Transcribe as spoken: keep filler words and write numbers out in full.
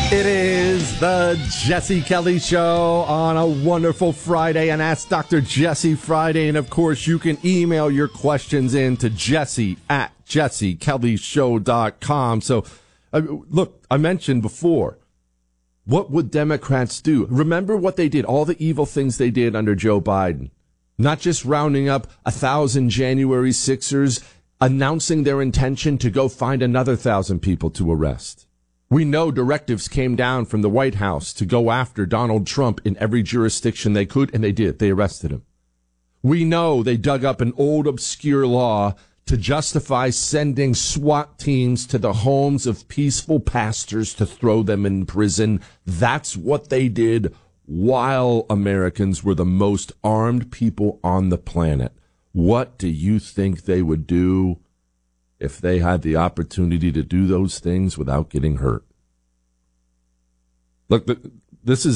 It is the Jesse Kelly Show on a wonderful Friday, and Ask Doctor Jesse Friday. And, of course, you can email your questions in to Jesse at jesse kelly show dot com. So, uh, look, I mentioned before, what would Democrats do? Remember what they did, all the evil things they did under Joe Biden. Not just rounding up a thousand January sixers, announcing their intention to go find another thousand people to arrest. We know directives came down from the White House to go after Donald Trump in every jurisdiction they could, and they did. They arrested him. We know they dug up an old obscure law to justify sending SWAT teams to the homes of peaceful pastors to throw them in prison. That's what they did while Americans were the most armed people on the planet. What do you think they would do if they had the opportunity to do those things without getting hurt? Look, this is